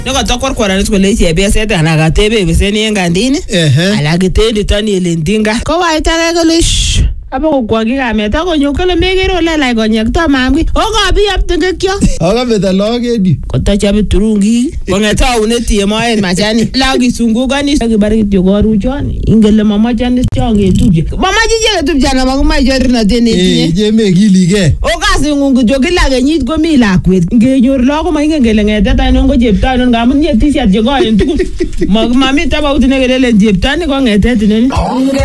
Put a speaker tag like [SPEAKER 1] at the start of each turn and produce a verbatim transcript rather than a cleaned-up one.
[SPEAKER 1] Niko tokor kwara kole chebeset ana katebe beseni en kandini. Ala kitendi tani elendinga. Ko waitare kole shh. Apo kwagi kamet akonyo kole megero le lai konyek to mamgi. Okobi aptengekyo.
[SPEAKER 2] Akabeta logedi.
[SPEAKER 1] Kotachabe turungi. Kongeta unetie moen machani. Lagi sungukani akibar kityo koruchon. Ingele mama chani chonge tupje. Mama jije tupje na maguma jorina tene tinye.
[SPEAKER 2] Eh je megilige.
[SPEAKER 1] Okasi ngungu jogila kenyit komi lakwet. Ngenyor logo maingen kele ngete ta non ko jepta non ngamun nye t-shirt je ko en tugul. Mami taba utine kele jepta ni ko ngete tinen.